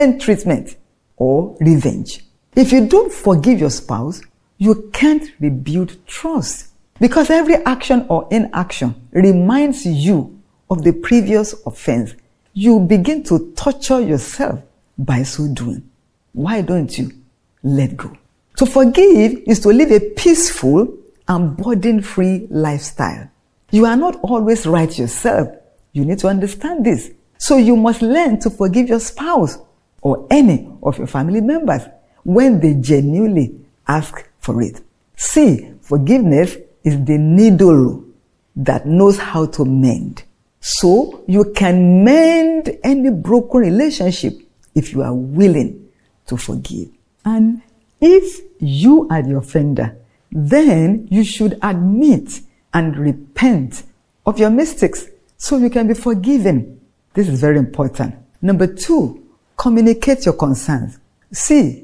treatment or revenge. If you don't forgive your spouse, you can't rebuild trust, because every action or inaction reminds you of the previous offense. You begin to torture yourself by so doing. Why don't you let go? To forgive is to live a peaceful and burden-free lifestyle. You are not always right yourself. You need to understand this. So you must learn to forgive your spouse or any of your family members when they genuinely ask for it. See, forgiveness is the needle that knows how to mend. So you can mend any broken relationship if you are willing to forgive. And if you are the offender, then you should admit and repent of your mistakes so you can be forgiven. This is very important. Number 2, communicate your concerns. See,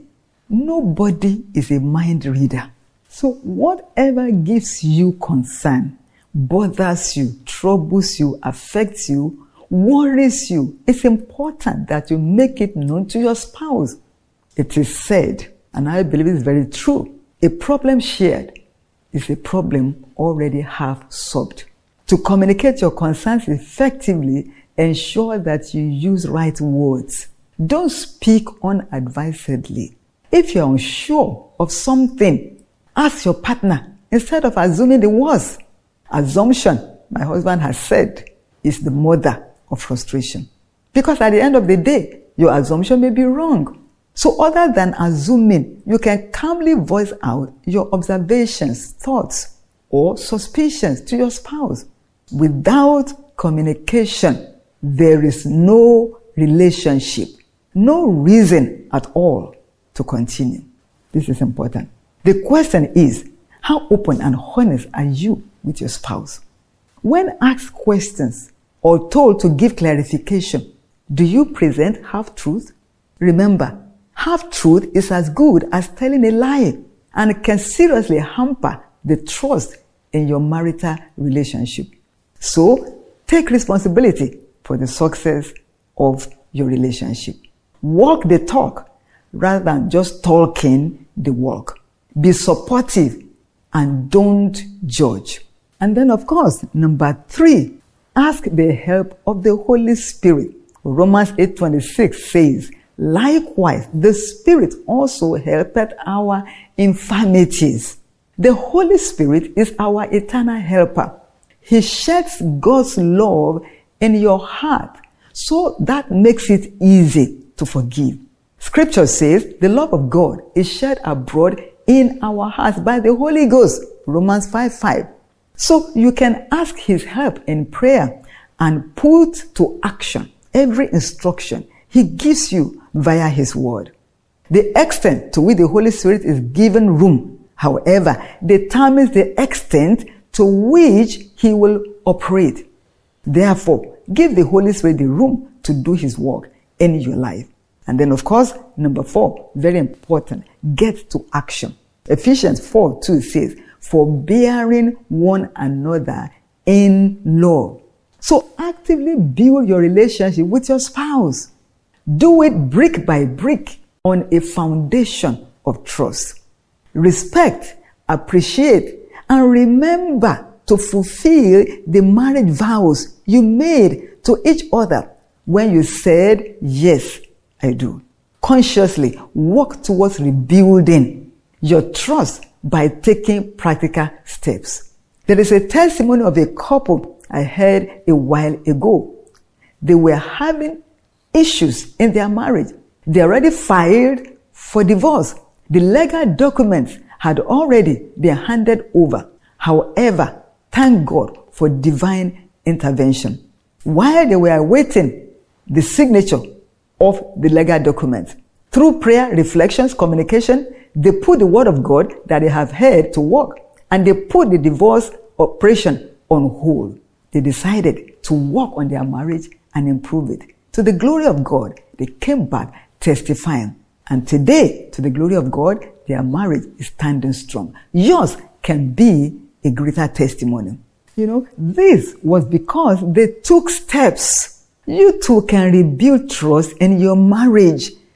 nobody is a mind reader. So whatever gives you concern, bothers you, troubles you, affects you, worries you, it's important that you make it known to your spouse. It is said, and I believe it's very true, a problem shared is a problem already half solved. To communicate your concerns effectively, ensure that you use right words. Don't speak unadvisedly. If you're unsure of something, ask your partner instead of assuming the worst. Assumption, my husband has said, is the mother of frustration. Because at the end of the day, your assumption may be wrong. So other than assuming, you can calmly voice out your observations, thoughts, or suspicions to your spouse. Without communication, there is no relationship, no reason at all to continue. This is important. The question is, how open and honest are you with your spouse? When asked questions or told to give clarification, do you present half-truth? Remember, half-truth is as good as telling a lie and can seriously hamper the trust in your marital relationship. So, take responsibility for the success of your relationship. Walk the talk rather than just talking the walk. Be supportive and don't judge. And then, of course, number 3, ask the help of the Holy Spirit. Romans 8:26 says, likewise, the Spirit also helpeth our infirmities. The Holy Spirit is our eternal helper. He sheds God's love in your heart, so that makes it easy to forgive. Scripture says the love of God is shed abroad in our hearts by the Holy Ghost. Romans 5:5. So you can ask His help in prayer and put to action every instruction He gives you via His word. The extent to which the Holy Spirit is given room, however, determines the extent to which He will operate. Therefore, give the Holy Spirit the room to do His work in your life. And then, of course, number 4, very important, get to action. Ephesians 4:2 says, forbearing one another in love. So actively build your relationship with your spouse. Do it brick by brick on a foundation of trust. Respect, appreciate, and remember to fulfill the marriage vows you made to each other when you said, yes, I do. Consciously work towards rebuilding your trust by taking practical steps. There is a testimony of a couple I heard a while ago. They were having issues in their marriage. They already filed for divorce. The legal documents had already been handed over. However, thank God for divine intervention. While they were awaiting the signature of the legal documents, through prayer, reflections, communication, they put the word of God that they have heard to work, and they put the divorce operation on hold. They decided to work on their marriage and improve it. To the glory of God, they came back testifying. And today, to the glory of God, their marriage is standing strong. Yours can be a greater testimony. This was because they took steps. You too can rebuild trust in your marriage